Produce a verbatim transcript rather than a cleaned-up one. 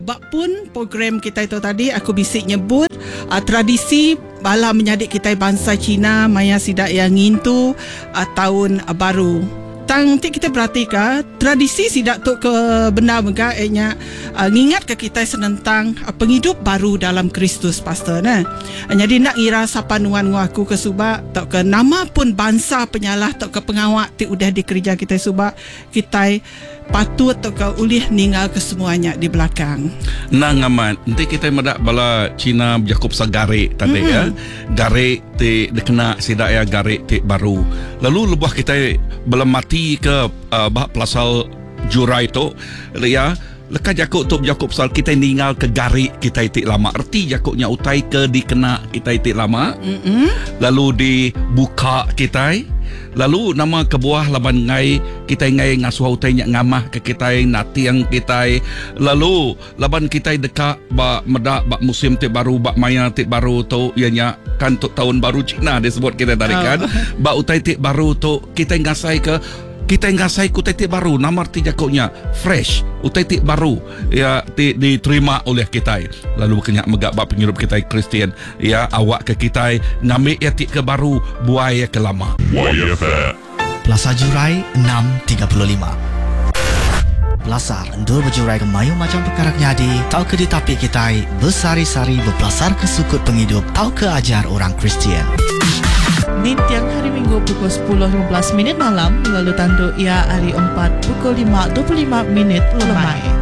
bak pun program kita itu tadi aku bisik nyebut uh, tradisi bala menyadik kita bangsa Cina maya sidak yang ngintu uh, tahun uh, baru. Tang ti kita perhatikan tradisi sidak tu ke benda mega enya uh, ngingat ke kita senentang uh, penghidup baru dalam Kristus pastor nah. Uh, jadi nak ngira sapanuan ngaku ke subak tok ke nama pun bangsa penyalah tok ke pengawak ti udah di kerja kita subak kita patut tok ke ulih ninggal ke semuanya di belakang. Nah ngaman nanti kita medak bala Cina Jakob sagare tadi mm-hmm. ya. Gare ti dikena sidak ya gare ti baru. Lalu lebuh kita belum mati ke uh, bah pelasal jurai tu ya lekat Jakob tu Jakob pasal kita ninggal ke gari kita itik lama erti Jakobnya utai ke dikena kita itik lama mm-hmm. lalu dibuka kita lalu nama kebuah laban ngai kita ngai ngasuh utai nyak ngamah ke kita nati yang kita lalu laban kita dekat ba medak ba musim ti baru ba maya ti baru tu ianya kan tu tahun baru Cina disebut kita tadi kan oh. Ba utai ti baru tu kita ngasai ke kita ngasai ku titik baru nama arti Jakobnya fresh utitik baru ya ti, diterima oleh kita lalu kenyak megak bab pengirup kita Kristian ya awak ke kita ngambil ya tik ke baru buaya ke lama Plaza Jurai enam tiga puluh lima Belasar endur berjurai ke mayu macam perkara nyadi tau ke di tapi kita bersari-sari berbelasar ke sukut penghidup tau ke ajar orang Kristian. Di tiang hari Minggu pukul sepuluh lima belas minit malam lalu tanduk ia hari empat pukul lima dua puluh lima minit lemai.